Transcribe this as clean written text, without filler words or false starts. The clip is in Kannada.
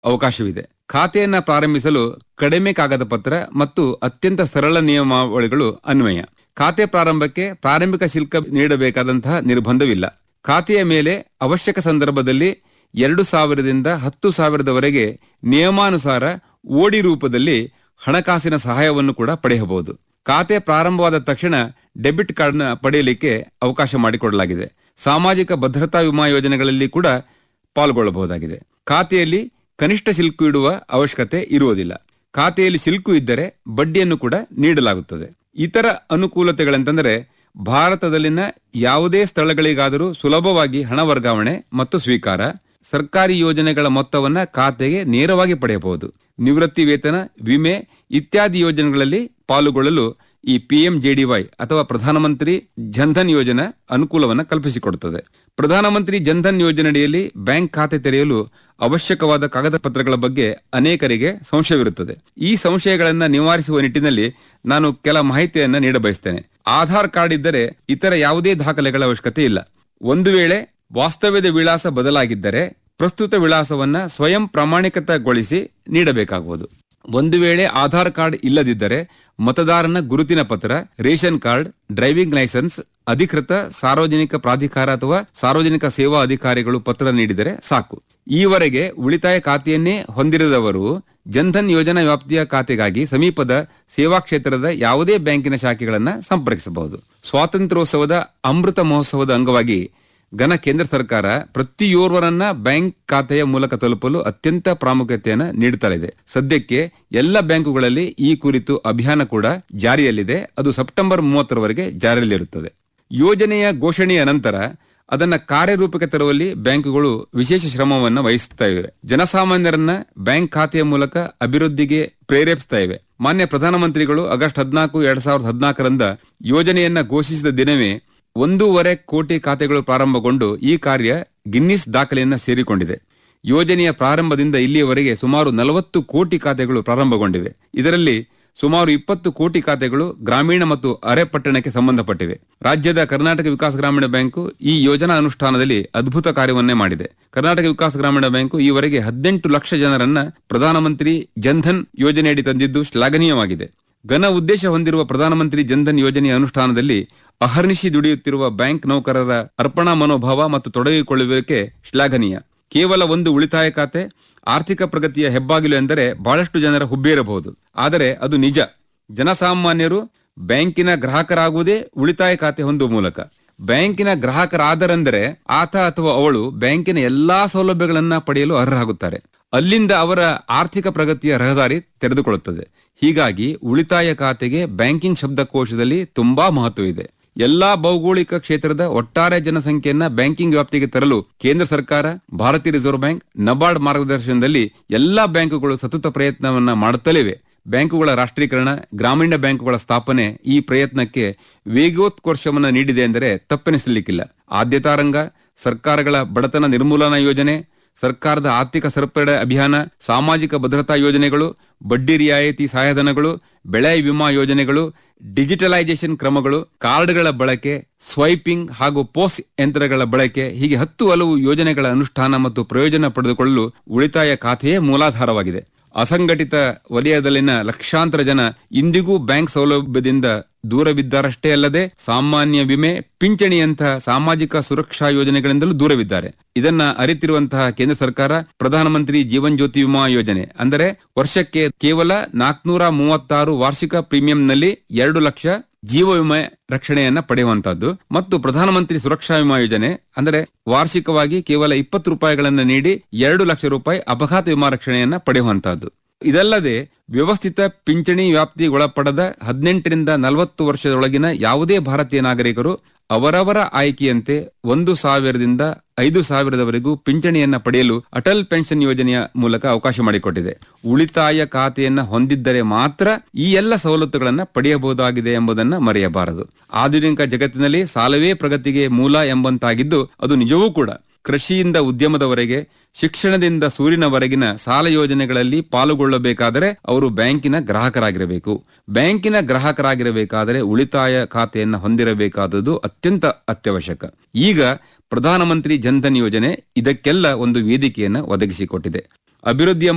ಅವಕಾಶವಿದೆ. ಖಾತೆಯನ್ನ ಪ್ರಾರಂಭಿಸಲು ಕಡಿಮೆ ಕಾಗದ ಪತ್ರ ಮತ್ತು ಅತ್ಯಂತ ಸರಳ ನಿಯಮಾವಳಿಗಳು ಅನ್ವಯ. ಖಾತೆ ಪ್ರಾರಂಭಕ್ಕೆ ಪ್ರಾರಂಭಿಕ ಶುಲ್ಕ ನೀಡಬೇಕಾದಂತಹ ನಿರ್ಬಂಧವಿಲ್ಲ. ಖಾತೆಯ ಮೇಲೆ ಅವಶ್ಯಕ ಸಂದರ್ಭದಲ್ಲಿ 2,000ದಿಂದ 10,000ವರೆಗೆ ನಿಯಮಾನುಸಾರ ಓಡಿ ರೂಪದಲ್ಲಿ ಹಣಕಾಸಿನ ಸಹಾಯವನ್ನು ಕೂಡ ಪಡೆಯಬಹುದು. ಖಾತೆ ಪ್ರಾರಂಭವಾದ ತಕ್ಷಣ ಡೆಬಿಟ್ ಕಾರ್ಡ್ನ ಪಡೆಯಲಿಕ್ಕೆ ಅವಕಾಶ ಮಾಡಿಕೊಡಲಾಗಿದೆ. ಸಾಮಾಜಿಕ ಭದ್ರತಾ ವಿಮಾ ಯೋಜನೆಗಳಲ್ಲಿ ಕೂಡ ಪಾಲ್ಗೊಳ್ಳಬಹುದಾಗಿದೆ. ಖಾತೆಯಲ್ಲಿ ಕನಿಷ್ಠ ಶುಲ್ಕ ಇಡುವ ಅವಶ್ಯಕತೆ ಇರುವುದಿಲ್ಲ. ಖಾತೆಯಲ್ಲಿ ಶುಲ್ಕ ಇದ್ದರೆ ಬಡ್ಡಿಯನ್ನು ಕೂಡ ನೀಡಲಾಗುತ್ತದೆ. ಇತರ ಅನುಕೂಲತೆಗಳೆಂತಂದರೆ ಭಾರತದಲ್ಲಿನ ಯಾವುದೇ ಸ್ಥಳಗಳಿಗಾದರೂ ಸುಲಭವಾಗಿ ಹಣ ವರ್ಗಾವಣೆ ಮತ್ತು ಸ್ವೀಕಾರ, ಸರ್ಕಾರಿ ಯೋಜನೆಗಳ ಮೊತ್ತವನ್ನ ಖಾತೆಗೆ ನೇರವಾಗಿ ಪಡೆಯಬಹುದು. ನಿವೃತ್ತಿ ವೇತನ, ವಿಮೆ ಇತ್ಯಾದಿ ಯೋಜನೆಗಳಲ್ಲಿ ಪಾಲುಗೊಳ್ಳಲು ಈ PMJDY ಅಥವಾ ಪ್ರಧಾನಮಂತ್ರಿ ಜನ್ಧನ್ ಯೋಜನಾ ಅನುಕೂಲವನ್ನು ಕಲ್ಪಿಸಿಕೊಡುತ್ತದೆ. ಪ್ರಧಾನಮಂತ್ರಿ ಜನ್ಧನ್ ಯೋಜನೆಯಡಿಯಲ್ಲಿ ಬ್ಯಾಂಕ್ ಖಾತೆ ತೆರೆಯಲು ಅವಶ್ಯಕವಾದ ಕಾಗದ ಪತ್ರಗಳ ಬಗ್ಗೆ ಅನೇಕರಿಗೆ ಸಂಶಯವಿರುತ್ತದೆ. ಈ ಸಂಶಯಗಳನ್ನು ನಿವಾರಿಸುವ ನಿಟ್ಟಿನಲ್ಲಿ ನಾನು ಕೆಲ ಮಾಹಿತಿಯನ್ನ ನೀಡಬಯಸ್ತೇನೆ. ಆಧಾರ್ ಕಾರ್ಡ್ ಇದ್ದರೆ ಇತರ ಯಾವುದೇ ದಾಖಲೆಗಳ ಅವಶ್ಯಕತೆ ಇಲ್ಲ. ಒಂದು ವೇಳೆ ವಾಸ್ತವ್ಯದ ವಿಳಾಸ ಬದಲಾಗಿದ್ದರೆ ಪ್ರಸ್ತುತ ವಿಳಾಸವನ್ನ ಸ್ವಯಂ ಪ್ರಮಾಣೀಕೃತಗೊಳಿಸಿ ನೀಡಬೇಕಾಗುವುದು. ಒಂದು ವೇಳೆ ಆಧಾರ್ ಕಾರ್ಡ್ ಇಲ್ಲದಿದ್ದರೆ ಮತದಾರನ ಗುರುತಿನ ಪತ್ರ, ರೇಷನ್ ಕಾರ್ಡ್, ಡ್ರೈವಿಂಗ್ ಲೈಸೆನ್ಸ್, ಅಧಿಕೃತ ಸಾರ್ವಜನಿಕ ಪ್ರಾಧಿಕಾರ ಅಥವಾ ಸಾರ್ವಜನಿಕ ಸೇವಾ ಅಧಿಕಾರಿಗಳು ಪತ್ರ ನೀಡಿದರೆ ಸಾಕು. ಈವರೆಗೆ ಉಳಿತಾಯ ಖಾತೆಯನ್ನೇ ಹೊಂದಿರದವರು ಜನ್ಧನ್ ಯೋಜನಾ ವ್ಯಾಪ್ತಿಯ ಖಾತೆಗಾಗಿ ಸಮೀಪದ ಸೇವಾ ಕ್ಷೇತ್ರದ ಯಾವುದೇ ಬ್ಯಾಂಕಿನ ಶಾಖೆಗಳನ್ನು ಸಂಪರ್ಕಿಸಬಹುದು. ಸ್ವಾತಂತ್ರ್ಯೋತ್ಸವದ ಅಮೃತ ಮಹೋತ್ಸವದ ಅಂಗವಾಗಿ ಘನ ಕೇಂದ್ರ ಸರ್ಕಾರ ಪ್ರತಿಯೋರ್ವರನ್ನ ಬ್ಯಾಂಕ್ ಖಾತೆಯ ಮೂಲಕ ತಲುಪಲು ಅತ್ಯಂತ ಪ್ರಾಮುಖ್ಯತೆಯನ್ನು ನೀಡುತ್ತಲಿದೆ. ಸದ್ಯಕ್ಕೆ ಎಲ್ಲ ಬ್ಯಾಂಕುಗಳಲ್ಲಿ ಈ ಕುರಿತು ಅಭಿಯಾನ ಕೂಡ ಜಾರಿಯಲ್ಲಿದೆ. ಅದು ಸೆಪ್ಟೆಂಬರ್ 30ರವರೆಗೆ ಜಾರಿಯಲ್ಲಿರುತ್ತದೆ. ಯೋಜನೆಯ ಘೋಷಣೆಯ ನಂತರ ಅದನ್ನ ಕಾರ್ಯರೂಪಕ್ಕೆ ತರುವಲ್ಲಿ ಬ್ಯಾಂಕುಗಳು ವಿಶೇಷ ಶ್ರಮವನ್ನು ವಹಿಸುತ್ತಾ ಇವೆ. ಜನಸಾಮಾನ್ಯರನ್ನ ಬ್ಯಾಂಕ್ ಖಾತೆಯ ಮೂಲಕ ಅಭಿವೃದ್ಧಿಗೆ ಪ್ರೇರೇಪಿಸ್ತಾ ಇವೆ. ಮಾನ್ಯ ಪ್ರಧಾನಮಂತ್ರಿಗಳು ಆಗಸ್ಟ್ 14, 2014ರಂದ ಯೋಜನೆಯನ್ನ ಘೋಷಿಸಿದ ದಿನವೇ 1.5 ಕೋಟಿ ಖಾತೆಗಳು ಪ್ರಾರಂಭಗೊಂಡು ಈ ಕಾರ್ಯ ಗಿನ್ನಿಸ್ ದಾಖಲೆಯನ್ನ ಸೇರಿಕೊಂಡಿದೆ. ಯೋಜನೆಯ ಪ್ರಾರಂಭದಿಂದ ಇಲ್ಲಿಯವರೆಗೆ ಸುಮಾರು 40 ಕೋಟಿ ಖಾತೆಗಳು ಪ್ರಾರಂಭಗೊಂಡಿವೆ. ಇದರಲ್ಲಿ ಸುಮಾರು 20 ಕೋಟಿ ಖಾತೆಗಳು ಗ್ರಾಮೀಣ ಮತ್ತು ಅರೆ ಪಟ್ಟಣಕ್ಕೆ ಸಂಬಂಧಪಟ್ಟಿವೆ. ರಾಜ್ಯದ ಕರ್ನಾಟಕ ವಿಕಾಸ ಗ್ರಾಮೀಣ ಬ್ಯಾಂಕು ಈ ಯೋಜನಾ ಅನುಷ್ಠಾನದಲ್ಲಿ ಅದ್ಭುತ ಕಾರ್ಯವನ್ನೇ ಮಾಡಿದೆ. ಕರ್ನಾಟಕ ವಿಕಾಸ ಗ್ರಾಮೀಣ ಬ್ಯಾಂಕು ಈವರೆಗೆ 18 ಲಕ್ಷ ಜನರನ್ನ ಪ್ರಧಾನಮಂತ್ರಿ ಜನ್ಧನ್ ಯೋಜನೆಯಡಿ ತಂದಿದ್ದು ಶ್ಲಾಘನೀಯವಾಗಿದೆ. ಘನ ಉದ್ದೇಶ ಹೊಂದಿರುವ ಪ್ರಧಾನಮಂತ್ರಿ ಜನ್ಧನ್ ಯೋಜನೆಯ ಅನುಷ್ಠಾನದಲ್ಲಿ ಅಹರ್ನಿಶಿ ದುಡಿಯುತ್ತಿರುವ ಬ್ಯಾಂಕ್ ನೌಕರರ ಅರ್ಪಣಾ ಮನೋಭಾವ ಮತ್ತು ತೊಡಗಿಕೊಳ್ಳುವಿಕೆ ಶ್ಲಾಘನೀಯ. ಕೇವಲ ಒಂದು ಉಳಿತಾಯ ಖಾತೆ ಆರ್ಥಿಕ ಪ್ರಗತಿಯ ಹೆಬ್ಬಾಗಿಲು ಎಂದರೆ ಬಹಳಷ್ಟು ಜನರ ಹುಬ್ಬೇರಬಹುದು. ಆದರೆ ಅದು ನಿಜ. ಜನಸಾಮಾನ್ಯರು ಬ್ಯಾಂಕಿನ ಗ್ರಾಹಕರಾಗುವುದೇ ಉಳಿತಾಯ ಖಾತೆ ಹೊಂದುವ ಮೂಲಕ. ಬ್ಯಾಂಕಿನ ಗ್ರಾಹಕರಾದರೆಂದರೆ ಆತ ಅಥವಾ ಅವಳು ಬ್ಯಾಂಕಿನ ಎಲ್ಲಾ ಸೌಲಭ್ಯಗಳನ್ನ ಪಡೆಯಲು ಅರ್ಹರಾಗುತ್ತಾರೆ. ಅಲ್ಲಿಂದ ಅವರ ಆರ್ಥಿಕ ಪ್ರಗತಿಯ ರಹದಾರಿ ತೆರೆದುಕೊಳ್ಳುತ್ತದೆ. ಹೀಗಾಗಿ ಉಳಿತಾಯ ಖಾತೆಗೆ ಬ್ಯಾಂಕಿಂಗ್ ಶಬ್ದಕೋಶದಲ್ಲಿ ತುಂಬಾ ಮಹತ್ವವಿದೆ. ಎಲ್ಲಾ ಭೌಗೋಳಿಕ ಕ್ಷೇತ್ರದ ಒಟ್ಟಾರೆ ಜನಸಂಖ್ಯೆಯನ್ನ ಬ್ಯಾಂಕಿಂಗ್ ವ್ಯಾಪ್ತಿಗೆ ತರಲು ಕೇಂದ್ರ ಸರ್ಕಾರ, ಭಾರತೀಯ ರಿಸರ್ವ್ ಬ್ಯಾಂಕ್, ನಬಾರ್ಡ್ ಮಾರ್ಗದರ್ಶನದಲ್ಲಿ ಎಲ್ಲಾ ಬ್ಯಾಂಕುಗಳು ಸತತ ಪ್ರಯತ್ನವನ್ನ ಮಾಡುತ್ತಲಿವೆ. ಬ್ಯಾಂಕುಗಳ ರಾಷ್ಟ್ರೀಕರಣ, ಗ್ರಾಮೀಣ ಬ್ಯಾಂಕುಗಳ ಸ್ಥಾಪನೆ ಈ ಪ್ರಯತ್ನಕ್ಕೆ ವೇಗೋತ್ಕರ್ಷವನ್ನು ನೀಡಿದೆ ಎಂದರೆ ತಪ್ಪೆನಿಸಲಿಕ್ಕಿಲ್ಲ. ಆದ್ಯತಾ ರಂಗ, ಸರ್ಕಾರಗಳ ಬಡತನ ನಿರ್ಮೂಲನಾ ಯೋಜನೆ, ಸರ್ಕಾರದ ಆರ್ಥಿಕ ಸರಪಳಿ ಅಭಿಯಾನ, ಸಾಮಾಜಿಕ ಭದ್ರತಾ ಯೋಜನೆಗಳು, ಬಡ್ಡಿ ರಿಯಾಯಿತಿ ಸಹಾಯಧನಗಳು, ಬೆಳೆ ವಿಮಾ ಯೋಜನೆಗಳು, ಡಿಜಿಟಲೈಸೇಷನ್ ಕ್ರಮಗಳು, ಕಾರ್ಡ್ಗಳ ಬಳಕೆ, ಸ್ವೈಪಿಂಗ್ ಹಾಗೂ ಪೋಸ್ಟ್ ಯಂತ್ರಗಳ ಬಳಕೆ, ಹೀಗೆ 10 ಹಲವು ಯೋಜನೆಗಳ ಅನುಷ್ಠಾನ ಮತ್ತು ಪ್ರಯೋಜನ ಪಡೆದುಕೊಳ್ಳಲು ಉಳಿತಾಯ ಖಾತೆಯೇ ಮೂಲಾಧಾರವಾಗಿದೆ. ಅಸಂಘಟಿತ ವಲಯದಲ್ಲಿನ ಲಕ್ಷಾಂತರ ಜನ ಇಂದಿಗೂ ಬ್ಯಾಂಕ್ ಸೌಲಭ್ಯದಿಂದ ದೂರವಿದ್ದಾರಷ್ಟೇ ಅಲ್ಲದೆ ಸಾಮಾನ್ಯ ವಿಮೆ, ಪಿಂಚಣಿಯಂತಹ ಸಾಮಾಜಿಕ ಸುರಕ್ಷಾ ಯೋಜನೆಗಳಿಂದಲೂ ದೂರವಿದ್ದಾರೆ. ಇದನ್ನ ಅರಿತಿರುವಂತಹ ಕೇಂದ್ರ ಸರ್ಕಾರ ಪ್ರಧಾನಮಂತ್ರಿ ಜೀವನ್ ಜ್ಯೋತಿ ವಿಮಾ ಯೋಜನೆ ಅಂದರೆ ವರ್ಷಕ್ಕೆ ಕೇವಲ 436 ವಾರ್ಷಿಕ ಪ್ರೀಮಿಯಂನಲ್ಲಿ 2 ಲಕ್ಷ ಜೀವ ವಿಮೆ ರಕ್ಷಣೆಯನ್ನ ಪಡೆಯುವಂತಹದ್ದು ಮತ್ತು ಪ್ರಧಾನಮಂತ್ರಿ ಸುರಕ್ಷಾ ವಿಮಾ ಯೋಜನೆ ಅಂದರೆ ವಾರ್ಷಿಕವಾಗಿ ಕೇವಲ 20 ರೂಪಾಯಿಗಳನ್ನು ನೀಡಿ 2 ಲಕ್ಷ ರೂಪಾಯಿ ಅಪಘಾತ ವಿಮಾ ರಕ್ಷಣೆಯನ್ನ ಪಡೆಯುವಂತಹದ್ದು. ಇದಲ್ಲದೆ ವ್ಯವಸ್ಥಿತ ಪಿಂಚಣಿ ವ್ಯಾಪ್ತಿಗೊಳಪಡದ 18ರಿಂದ 40 ವರ್ಷದೊಳಗಿನ ಯಾವುದೇ ಭಾರತೀಯ ನಾಗರಿಕರು ಅವರವರ ಆಯ್ಕೆಯಂತೆ 1,000ದಿಂದ 5,000ವರೆಗೂ ಪಿಂಚಣಿಯನ್ನ ಪಡೆಯಲು ಅಟಲ್ ಪೆನ್ಷನ್ ಯೋಜನೆಯ ಮೂಲಕ ಅವಕಾಶ ಮಾಡಿಕೊಟ್ಟಿದೆ. ಉಳಿತಾಯ ಖಾತೆಯನ್ನ ಹೊಂದಿದ್ದರೆ ಮಾತ್ರ ಈ ಎಲ್ಲ ಸವಲತ್ತುಗಳನ್ನು ಪಡೆಯಬಹುದಾಗಿದೆ ಎಂಬುದನ್ನು ಮರೆಯಬಾರದು. ಆಧುನಿಕ ಜಗತ್ತಿನಲ್ಲಿ ಸಾಲವೇ ಪ್ರಗತಿಗೆ ಮೂಲ ಎಂಬಂತಾಗಿದ್ದು ಅದು ನಿಜವೂ ಕೂಡ. ಕೃಷಿಯಿಂದ ಉದ್ಯಮದವರೆಗೆ, ಶಿಕ್ಷಣದಿಂದ ಸೂರಿನವರೆಗಿನ ಸಾಲ ಯೋಜನೆಗಳಲ್ಲಿ ಪಾಲುಗೊಳ್ಳಬೇಕಾದರೆ ಅವರು ಬ್ಯಾಂಕಿನ ಗ್ರಾಹಕರಾಗಿರಬೇಕು. ಬ್ಯಾಂಕಿನ ಗ್ರಾಹಕರಾಗಿರಬೇಕಾದರೆ ಉಳಿತಾಯ ಖಾತೆಯನ್ನು ಹೊಂದಿರಬೇಕಾದದ್ದು ಅತ್ಯಂತ ಅತ್ಯವಶ್ಯಕ. ಈಗ ಪ್ರಧಾನಮಂತ್ರಿ ಜನ್ಧನ್ ಯೋಜನೆ ಇದಕ್ಕೆಲ್ಲ ಒಂದು ವೇದಿಕೆಯನ್ನು ಒದಗಿಸಿಕೊಟ್ಟಿದೆ. ಅಭಿವೃದ್ಧಿ